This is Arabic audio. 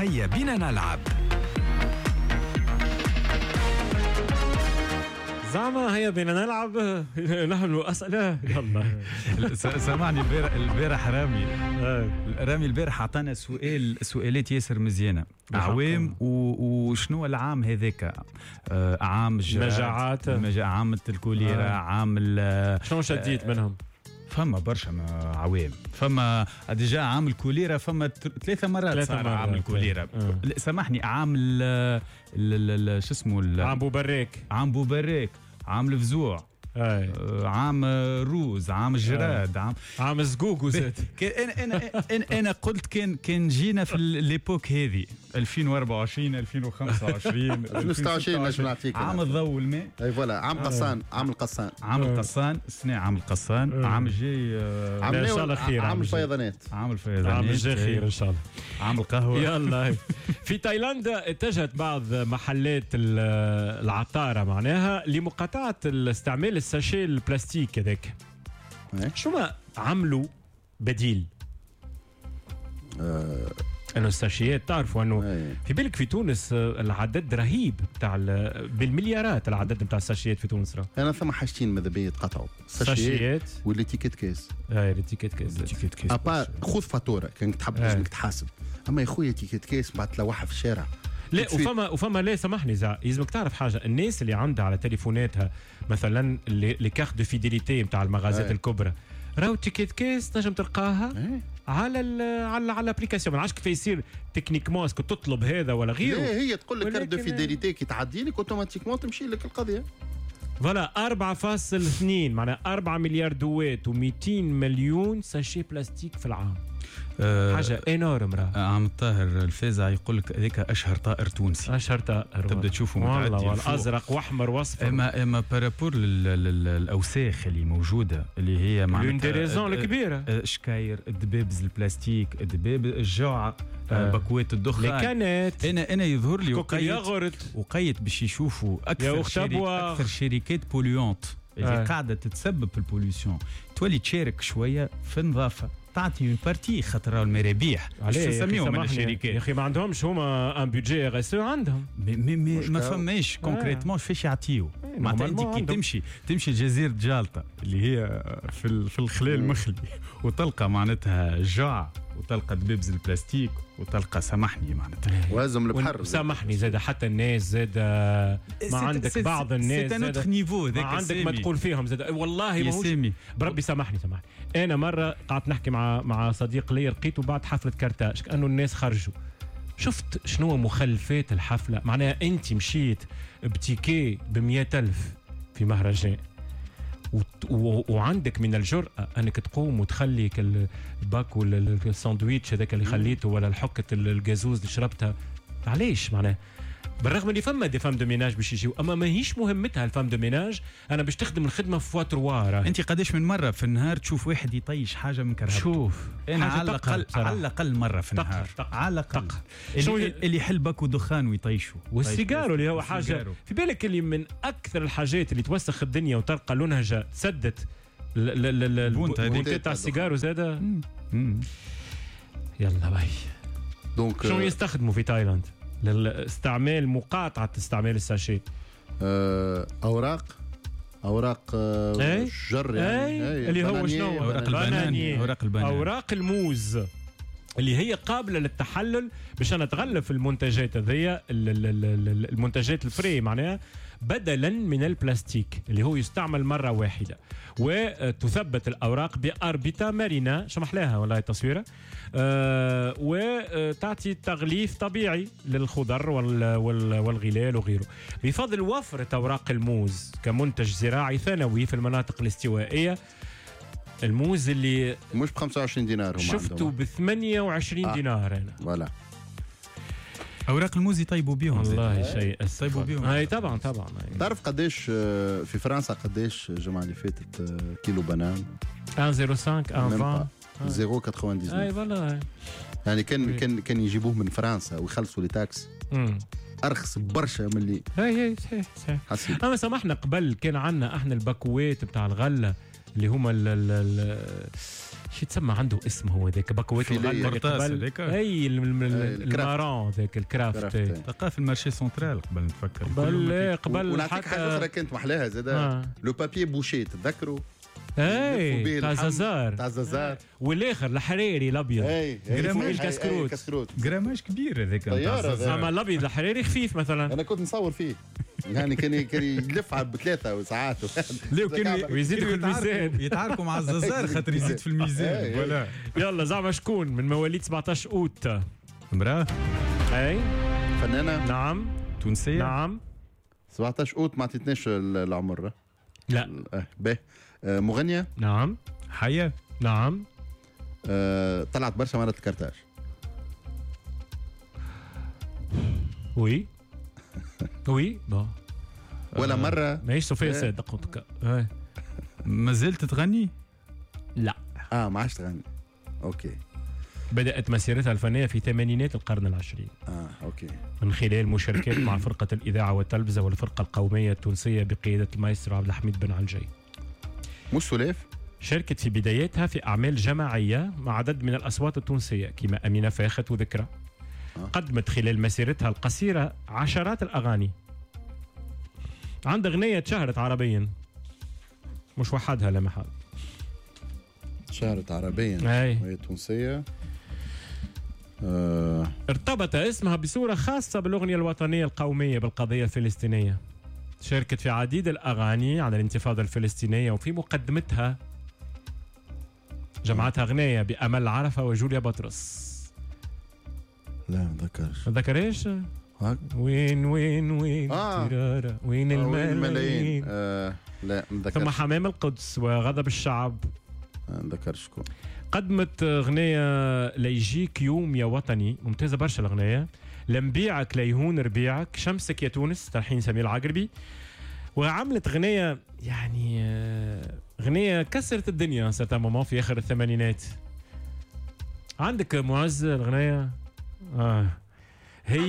هيا بينا نلعب. زعما هيا بينا نلعب. نحن أسئلة. يلا سامعني البارح رامي البارح عطانا سؤالات ياسر مزيانة. عوام وشنو العام هذاك؟ عام مجاعات، عام الكوليرا، عام شنو شديت منهم؟ فما برشا عوام. فما ديجا عام الكوليرا، فما 3 مرات صار عام الكوليرا. سامحني، عام شو اسمه، عام بوبريك، عام الفزوع، عام روز، عام الجراد، عام الزقوق زاد. انا قلت كان جينا في ليبوك هذه 2024 2025 2026 نجم نعطيك عام الضوء والماء. اي فوالا، عام قصان، عام القصان السنة عام القصان. عام الجاي ان شاء الله خير. عام الفيضانات، عام الجاي خير ان شاء الله. عام القهوة. يلا. في تايلاندا اتجهت بعض محلات العطارة معناها لمقاطعة الاستعمال الساشي البلاستيك هذاك. شو ما عملوا بديل؟ انه الساشيات تعرفوا انه في بالك في تونس العدد رهيب بتاع بالمليارات العدد بتاع الساشيات في تونس. انا ثم حاجتين ماذا بيا يتقطعوا، الساشيات والتيكيت كيس. التيكيت كيس ابا خذ فاتوره كان تحب لازمك تحاسب، اما يا خويا تيكيت كيس بعد تلوحها في الشارع. لا وفما لا سامحني لازمك تعرف حاجه، الناس اللي عندها على تليفوناتها مثلا لي كارت دو فيديليتي نتاع المغازات الكبرى، راهو تيكيت كيس تنجم تلقاها على الابليكاسيون. ما نعرفش كيف يصير تكنيكمون، اسكو تطلب هذا ولا غيره. هي تقول لك كارت دو فيديليتي كي تعدي لك اوتوماتيكمون تمشي لك القضيه. فوالا 4.2 معناها 4 مليار دوات و200 مليون ساشي بلاستيك في العام. حاجه انورم. عم الطاهر الفازع يقول لك هذاك اشهر طائر تونسي. اشهر طائر تبدا تشوفه متعدي والله، ازرق واحمر واصفر. اما بارابور الاوساخ اللي موجوده اللي هي معناتها لون دي ريزون الكبيره، شكاير، الدبابز البلاستيك، الدباب الجوعه، بكوات الدخان، الكانات. انا يظهر لي وقيت باش يشوفوا اكثر شركات بوليونت اللي قاعده تتسبب في البوليسيون تولي تشارك شويه في النظافه، تعطي من بارتي خاطر المرابيح باش نسميهم من الشركات. يا اخي ما عندهمش هما ان بودجي ار اس عندهم. ما فماش كونكريتمون فاش يعطيو. معناتها انت كي تمشي لجزيره جالطه اللي هي في الخلال المخلي وتلقى معناتها جاع وتلقى دبابز البلاستيك وتلقى سامحني معناتها وازم البحر. سامحني زاد حتى الناس زاد ما عندك بعض الناس زاد نيفو ما عندك ما تقول فيهم زاد والله ماهوش بربي. سامحني انا مره قعدت نحكي مع صديق لي لقيته بعد حفله كارتاج كانه الناس خرجوا، شفت شنو مخلفات الحفله. معناها انت مشيت بتيكي ب100,000 في مهرجان وعندك من الجرأة أنك تقوم وتخلي الباك ولا الساندويتش هذاك اللي خليته ولا الحكة الجازوز اللي شربتها. علاش؟ معناه بالرغم اللي فما دي فام دو ميناج باش يجيو، اما ماهيش مهمتها الفام دو ميناج. انا باش تخدم الخدمه في فواتروار. انت قداش من مره في النهار تشوف واحد يطيش حاجه من كرهبته؟ شوف انا على الاقل مره في النهار على الاقل اللي يحل باكو دخان ويطيشه. والسيجارو اللي هو حاجه في بالك اللي من اكثر الحاجات اللي توسخ الدنيا وتلقى لونها سدت البونت تاع السيجارو زاده. يلا باي. دونك شنو يستخدموا في تايلاند للاستعمال مقاطعة استعمال الساشي؟ أوراق جر يعني اللي هو شنو؟ أوراق الموز اللي هي قابلة للتحلل باش أنا أتغلف المنتجات هذيا المنتجات الفري معناها بدلا من البلاستيك اللي هو يستعمل مرة واحدة، وتثبت الأوراق بأربطة مرنة شمحلاها والله التصويرة، وتعطي تغليف طبيعي للخضر والغلال وغيره. بفضل وفرة أوراق الموز كمنتج زراعي ثانوي في المناطق الاستوائية، الموز اللي مش ب25 دينار شفته ب28 دينار أنا. ولا أوراق الموز يطيبوا بيهم والله شيء يطيبوا بيهم. هاي طبعا تعرف قديش في فرنسا قديش الجمعة اللي فاتت كيلو بنان 1.05 0.99. اي والله يعني كان يجيبوه من فرنسا ويخلصوا لي تاكس ارخص برشا من اللي هي صحيح. اما سامحنا قبل كان عندنا احنا الباكوات بتاع الغله اللي هما شو تسمى عنده اسم هو ذاك بكوات الغرطاس اي المارون ذاك الكرافت تلقاه في المارشي سنترال قبل نتفكر قبل حتى حاجه اخرى كانت محلاها زاد لو بابي بوشي تتذكروا اي تاع زازار والاخر الحريري الابيض كسكروت جراماج كبير هذاك اما الابيض الحريري خفيف مثلا انا كنت نصور فيه يعني كان يلف ب3 ساعات ويزيد في الميزان يتعاركوا مع الزازار خاطر يزيد في الميزان فوالا يلا زعما شكون من مواليد 17 اوت امراه اي فنانه نعم تونسيه نعم 17 اوت ما عطيتناش العمر لا باهي مغنيه نعم حيه نعم طلعت برشا مرات الكارتاج وي وي ولا مرة ماهيش صوفيا سيد دقيقتك ما زلت تغني؟ لا ما عادش تغني اوكي بدأت مسيرتها الفنية في ثمانينات القرن العشرين اوكي من خلال مشاركات مع فرقة الإذاعة والتلفزة والفرقة القومية التونسية بقيادة المايسترو عبد الحميد بن علجي. مش سلاف؟ شاركت في بداياتها في أعمال جماعية مع عدد من الأصوات التونسية كما أمينة فاخت وذكرى. قدمت خلال مسيرتها القصيرة عشرات الأغاني. عندها أغنية شهرت عربيا مش وحدها لا محل. شهرت عربيا وهي تونسية. ارتبط اسمها بصورة خاصة بالأغنية الوطنية القومية بالقضية الفلسطينية. شاركت في عديد الأغاني عن الانتفاضة الفلسطينية وفي مقدمتها جمعتها أغنية بأمل عرفة وجوليا بطرس. لا ما ذكرش. ما ذكرش؟ وين وين وين وين الملايين لا ما ذكرش. ثم حمام القدس وغضب الشعب. ما ذكرش شكون. قدمت أغنية ليجيك يوم يا وطني ممتازة برشا الأغنية. لنبيعك ليهون ربيعك شمسك يا تونس تلحين سمير العقربي. وعملت أغنية يعني أغنية كسرت الدنيا سيرتان مومون في آخر الثمانينات. عندك معز الأغنية هي